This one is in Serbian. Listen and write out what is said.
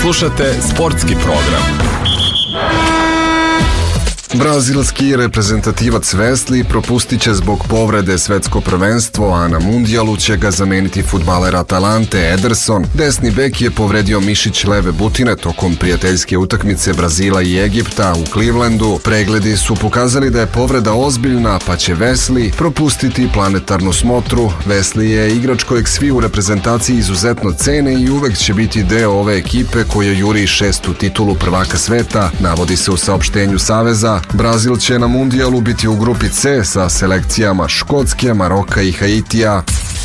Slušate sportski program. Brazilski reprezentativac Wesley propustit će zbog povrede svetsko prvenstvo, a na mundijalu će ga zameniti fudbaler Atalante Ederson. Desni bek je povredio mišić leve butine tokom prijateljske utakmice Brazila i Egipta u Clevelandu. Pregledi su pokazali da je povreda ozbiljna, pa će Wesley propustiti planetarnu smotru. Wesley je igrač kojeg svi u reprezentaciji izuzetno cene i uvek će biti deo ove ekipe koja juri 6. titulu prvaka sveta, navodi se u saopštenju Saveza. Brazil će na mundijalu biti u grupi C sa selekcijama Škotske, Maroka i Haitija.